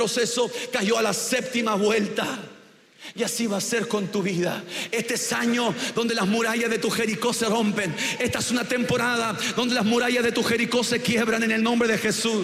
proceso cayó a la séptima vuelta. Y así va a ser con tu vida. Este es año donde las murallas de tu Jericó se rompen. Esta es una temporada donde las murallas de tu Jericó se quiebran en el nombre de Jesús.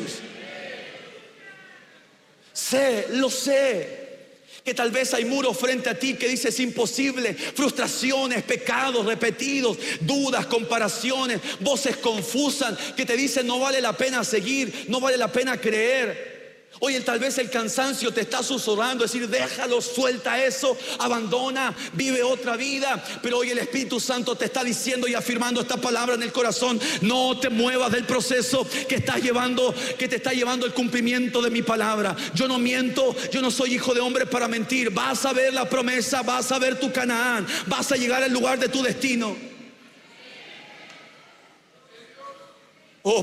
Lo sé, que tal vez hay muros frente a ti que dices es imposible, frustraciones, pecados repetidos, dudas, comparaciones, voces confusas que te dicen no vale la pena seguir, no vale la pena creer. Oye, tal vez el cansancio te está susurrando, decir déjalo, suelta eso, abandona, vive otra vida. Pero hoy el Espíritu Santo te está diciendo y afirmando esta palabra en el corazón: no te muevas del proceso que te está llevando el cumplimiento de mi palabra. Yo no miento, yo no soy hijo de hombre para mentir. Vas a ver la promesa, vas a ver tu Canaán, vas a llegar al lugar de tu destino. Oh,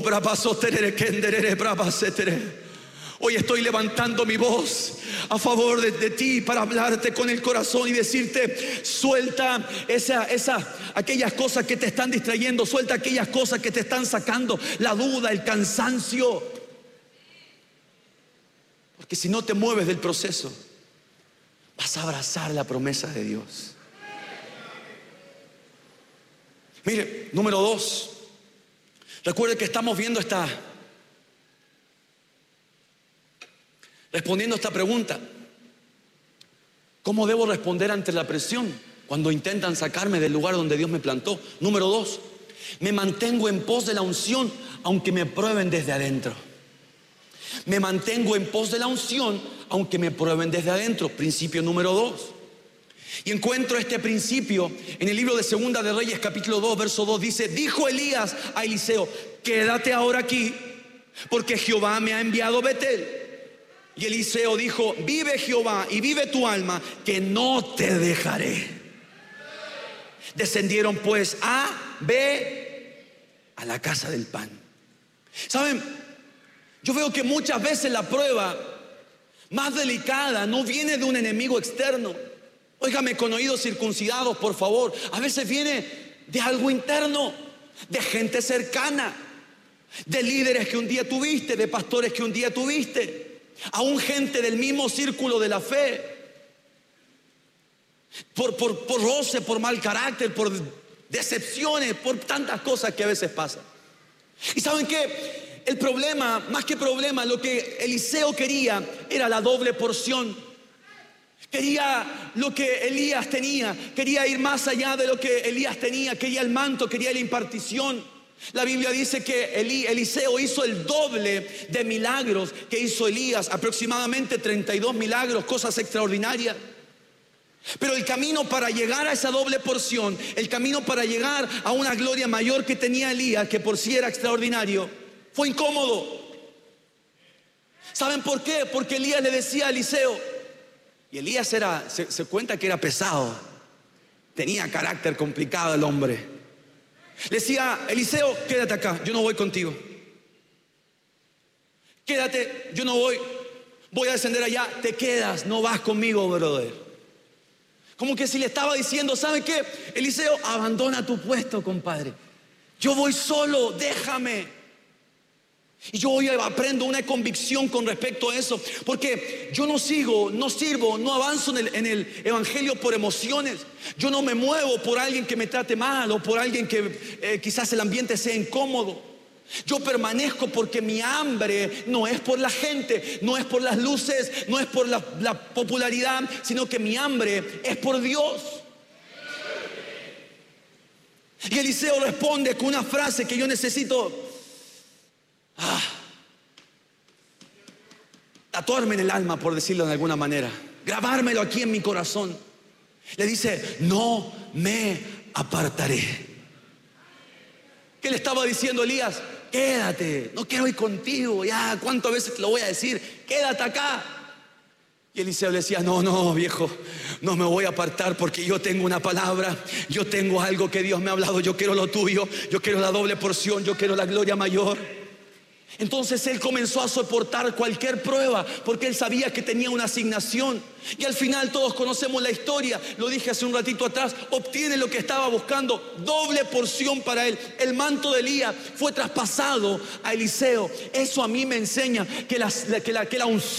hoy estoy levantando mi voz a favor de ti para hablarte con el corazón y decirte: suelta aquellas cosas que te están distrayendo, suelta aquellas cosas que te están sacando la duda, el cansancio. Porque si no te mueves del proceso, vas a abrazar la promesa de Dios. Mire, número 2. Recuerde que estamos viendo respondiendo a esta pregunta: ¿cómo debo responder ante la presión cuando intentan sacarme del lugar donde Dios me plantó? Número 2, me mantengo en pos de la unción aunque me prueben desde adentro. Me mantengo en pos de la unción aunque me prueben desde adentro. Principio número 2. Y encuentro este principio en el libro de Segunda de Reyes, capítulo 2, verso 2. Dice: dijo Elías a Eliseo: quédate ahora aquí, porque Jehová me ha enviado a Betel. Y Eliseo dijo: vive Jehová y vive tu alma, que no te dejaré. Descendieron pues a la casa del pan. ¿Saben? Yo veo que muchas veces la prueba más delicada no viene de un enemigo externo. Óigame con oídos circuncidados, por favor. A veces viene de algo interno, de gente cercana, de líderes que un día tuviste, de pastores que un día tuviste, aún gente del mismo círculo de la fe. Por roce, por mal carácter, por decepciones, por tantas cosas que a veces pasan. ¿Y saben qué? El problema, más que problema, lo que Eliseo quería era la doble porción. Quería lo que Elías tenía, quería ir más allá de lo que Elías tenía, quería el manto, quería la impartición. La Biblia dice que Eliseo hizo el doble de milagros que hizo Elías, aproximadamente 32 milagros, cosas extraordinarias. Pero el camino para llegar a esa doble porción, el camino para llegar a una gloria mayor que tenía Elías, que por sí era extraordinario, fue incómodo. ¿Saben por qué? Porque Elías le decía a Eliseo, y Elías se cuenta que era pesado, tenía carácter complicado el hombre. Le decía: Eliseo, quédate acá, yo no voy contigo. Quédate, yo no voy a descender allá, te quedas, no vas conmigo, brother. Como que si le estaba diciendo: ¿sabe qué? Eliseo, abandona tu puesto, compadre. Yo voy solo, déjame. Y yo hoy aprendo una convicción con respecto a eso, porque yo no sirvo, no avanzo en el evangelio por emociones. Yo no me muevo por alguien que me trate mal o por alguien que quizás el ambiente sea incómodo. Yo permanezco porque mi hambre no es por la gente, no es por las luces, no es por la popularidad, sino que mi hambre es por Dios. Y Eliseo responde con una frase que yo necesito tatuarme en el alma, por decirlo de alguna manera, grabármelo aquí en mi corazón. Le dice: no me apartaré. ¿Qué le estaba diciendo Elías? Quédate, no quiero ir contigo. Ya, ¿cuántas veces te lo voy a decir? Quédate acá. Y Eliseo le decía: no, viejo, no me voy a apartar, porque yo tengo una palabra, yo tengo algo que Dios me ha hablado, yo quiero lo tuyo, yo quiero la doble porción, yo quiero la gloria mayor. Entonces él comenzó a soportar cualquier prueba, porque él sabía que tenía una asignación. Y al final todos conocemos la historia, lo dije hace un ratito atrás, obtiene lo que estaba buscando, doble porción para él. El manto de Elías fue traspasado a Eliseo. Eso a mí me enseña que la unción